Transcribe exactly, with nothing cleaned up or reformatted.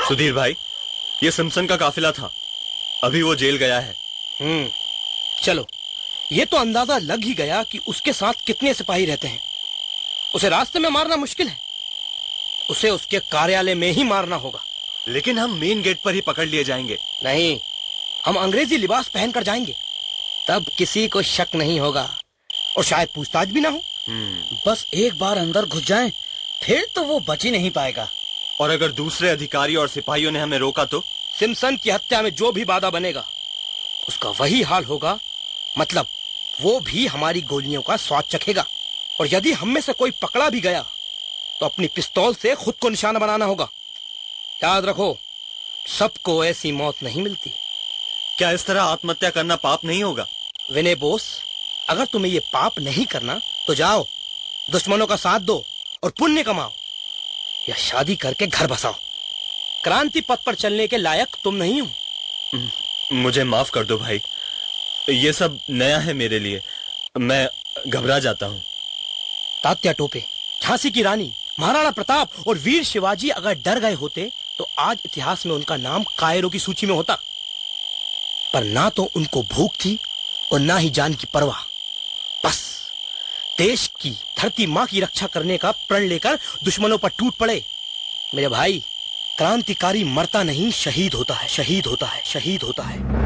सुधीर भाई, ये सिम्पसन का काफिला था, अभी वो जेल गया है। हम्म चलो, ये तो अंदाजा लग ही गया कि उसके साथ कितने सिपाही रहते हैं। उसे रास्ते में मारना मुश्किल है, उसे उसके कार्यालय में ही मारना होगा। लेकिन हम मेन गेट पर ही पकड़ लिए जाएंगे। नहीं, हम अंग्रेजी लिबास पहनकर जाएंगे, तब किसी को शक नहीं होगा और शायद पूछताछ भी ना हो। बस एक बार अंदर घुस जाएं, फिर तो वो बच ही नहीं पाएगा। और अगर दूसरे अधिकारी और सिपाहियों ने हमें रोका तो? सिम्पसन की हत्या में जो भी बाधा बनेगा उसका वही हाल होगा, मतलब वो भी हमारी गोलियों का स्वाद चखेगा। और यदि हम में से कोई पकड़ा भी गया तो अपनी पिस्तौल से खुद को निशाना बनाना होगा। याद रखो, सबको ऐसी मौत नहीं मिलती। क्या इस तरह आत्महत्या करना पाप नहीं होगा? विनय बोस, अगर तुम्हें ये पाप नहीं करना तो जाओ, दुश्मनों का साथ दो और पुण्य कमाओ, या शादी करके घर बसाओ। क्रांति पथ पर चलने के लायक तुम नहीं हो। मुझे माफ कर दो भाई, ये सब नया है मेरे लिए, मैं घबरा जाता हूँ। तात्या टोपे, झांसी की रानी, महाराणा प्रताप और वीर शिवाजी अगर डर गए होते तो आज इतिहास में उनका नाम कायरों की सूची में होता। पर ना तो उनको भूख थी और ना ही जान की परवाह। बस देश की धरती मां की रक्षा करने का प्रण लेकर दुश्मनों पर टूट पड़े। मेरे भाई, क्रांतिकारी मरता नहीं, शहीद होता है, शहीद होता है, शहीद होता है।